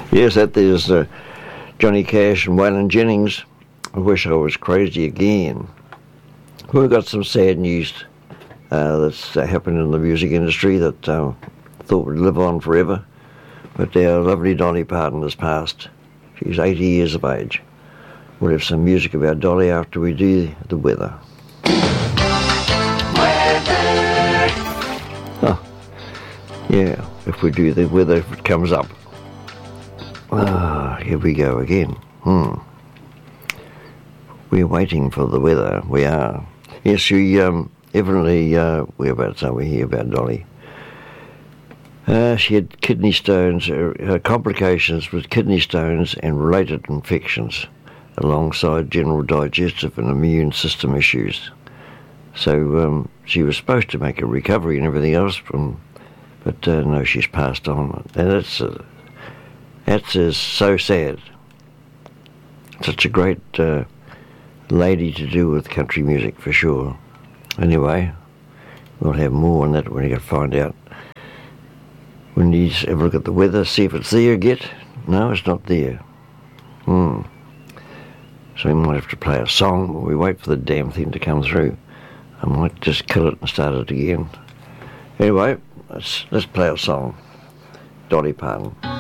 Yes, that there's Johnny Cash and Waylon Jennings. I wish I was crazy again. We've got some sad news that's happened in the music industry that thought would live on forever. But our lovely Dolly Parton has passed. She's 80 years of age. We'll have some music about Dolly after we do the weather. Oh, yeah, if we do the weather, if it comes up. Here we go again. We're waiting for the weather. We are. Yes, she evidently, we're about to hear about Dolly. She had kidney stones, complications with kidney stones and related infections, alongside general digestive and immune system issues. So she was supposed to make a recovery and everything else, but no, she's passed on. And that's so sad. Such a great lady to do with country music, for sure. Anyway, we'll have more on that when you can find out. We need to have a look at the weather, see if it's there yet. No, it's not there. So we might have to play a song while we wait for the damn thing to come through. I might just kill it and start it again. Anyway, let's play a song. Dolly Parton.